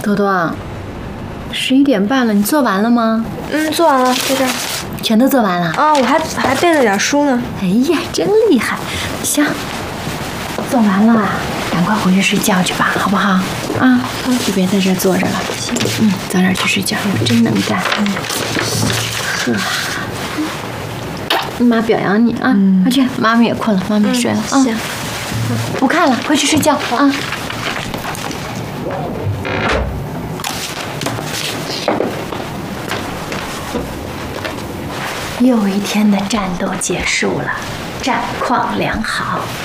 多多，11点半了，你做完了吗？ 做完了，在这儿。 全都做完了啊，我还背了点书呢。 哎呀，真厉害！行，做完了，赶快回去睡觉去吧，好不好？啊，就别在这儿坐着了。行，早点去睡觉，你真能干。妈表扬你啊！快去，妈妈也困了，妈妈也睡了啊。 行， 不看了，回去睡觉啊。又一天的战斗结束了，战况良好。